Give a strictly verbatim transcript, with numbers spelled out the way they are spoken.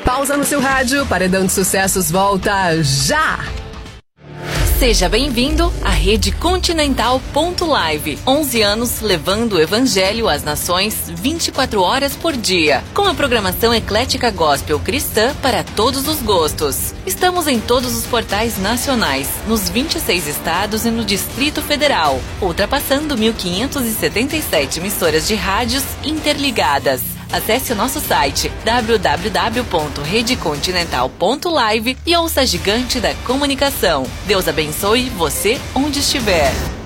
Pausa no seu rádio, Paredão de Sucessos volta já! Seja bem-vindo à Rede Continental ponto live. onze anos levando o evangelho às nações vinte e quatro horas por dia. Com a programação eclética gospel cristã para todos os gostos. Estamos em todos os portais nacionais, nos vinte e seis estados e no Distrito Federal, ultrapassando mil quinhentas e setenta e sete emissoras de rádios interligadas. Acesse o nosso site w w w ponto rede continental ponto live e ouça a gigante da comunicação. Deus abençoe você onde estiver.